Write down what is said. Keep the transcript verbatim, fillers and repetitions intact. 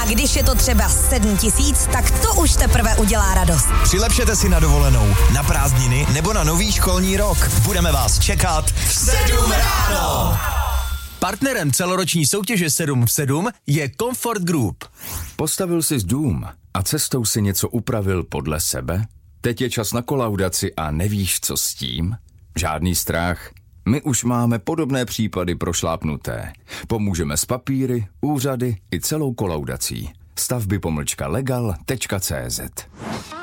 Když je to třeba sedm tisíc, tak to už teprve udělá radost. Přilepšete si na dovolenou, na prázdniny nebo na nový školní rok. Budeme vás čekat v sedm ráno. Partnerem celoroční soutěže sedm v sedm je Comfort Group. Postavil jsi dům a cestou si něco upravil podle sebe? Teď je čas na kolaudaci a nevíš, co s tím? Žádný strach. My už máme podobné případy prošlápnuté. Pomůžeme s papíry, úřady i celou kolaudací. stavby pomlčka legal tečka cé zet